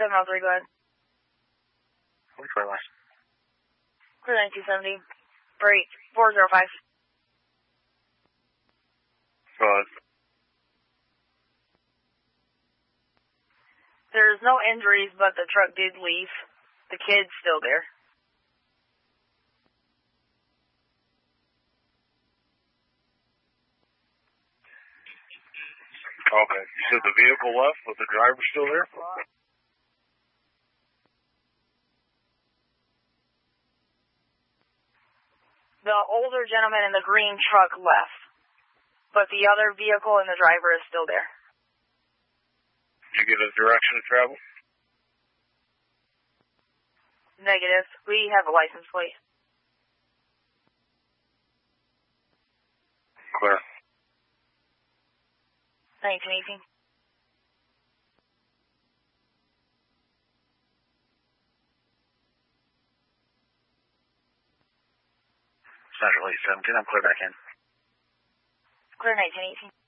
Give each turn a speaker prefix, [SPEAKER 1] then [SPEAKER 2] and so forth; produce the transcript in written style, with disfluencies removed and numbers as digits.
[SPEAKER 1] 703, go ahead.
[SPEAKER 2] Which way last?
[SPEAKER 1] Clear 9270. Break 405.
[SPEAKER 2] Go ahead.
[SPEAKER 1] There's no injuries, but the truck did leave. The kid's still there.
[SPEAKER 2] Okay. You said the vehicle left, but the driver's still there?
[SPEAKER 1] The older gentleman in the green truck left, but the other vehicle and the driver is still there.
[SPEAKER 2] Did you get a direction of travel?
[SPEAKER 1] Negative. We have a license plate.
[SPEAKER 2] Clear.
[SPEAKER 1] 1918.
[SPEAKER 2] Central 817, I'm clear back in.
[SPEAKER 1] Clear 1918.